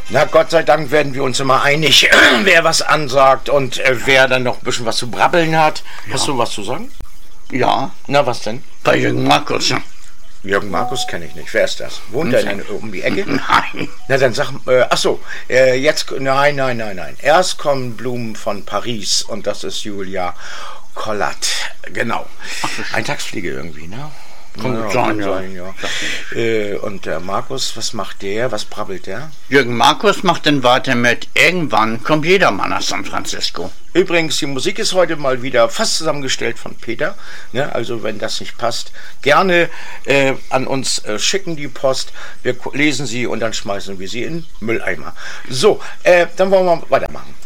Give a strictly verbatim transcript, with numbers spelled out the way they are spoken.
Na, Gott sei Dank werden wir uns immer einig, wer was ansagt und äh, wer dann noch ein bisschen was zu brabbeln hat. Ja. Hast du was zu sagen? Ja. Na, was denn? Bei Jürgen Markus. Ja. Jürgen Markus kenne ich nicht. Wer ist das? Wohnt er denn um die Ecke? Nein. Na, dann sag, äh, ach so, äh, jetzt, nein, nein, nein, nein. Erst kommen Blumen von Paris und das ist Julia Kollert. Genau. Eintagsfliege irgendwie, ne? Kann ja, gut sein, kann ja. sein, ja. Äh, und der Markus, was macht der? Was brabbelt der? Jürgen Markus macht dann weiter mit Irgendwann kommt jedermann nach San Francisco. Übrigens, die Musik ist heute mal wieder fast zusammengestellt von Peter. Ne? Also wenn das nicht passt, gerne äh, an uns äh, schicken die Post. Wir lesen sie und dann schmeißen wir sie in den Mülleimer. So, äh, dann wollen wir weitermachen.